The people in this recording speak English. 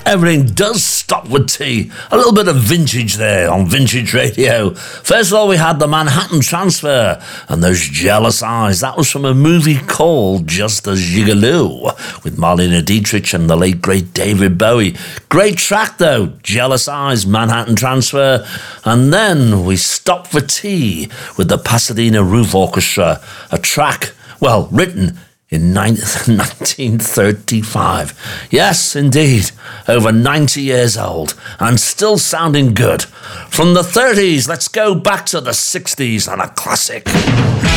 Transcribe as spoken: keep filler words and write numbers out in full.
Everything does stop with tea. A little bit of vintage there on Vintage Radio. First of all, we had the Manhattan Transfer and those jealous eyes. That was from a movie called Just a Gigolo with Marlene Dietrich and the late great David Bowie. Great track though, Jealous Eyes, Manhattan Transfer. And then we stopped for tea with the Pasadena Roof Orchestra, a track, well, written in nineteen thirty-five. Yes, indeed, over ninety years old and still sounding good. From the thirties, let's go back to the sixties and a classic.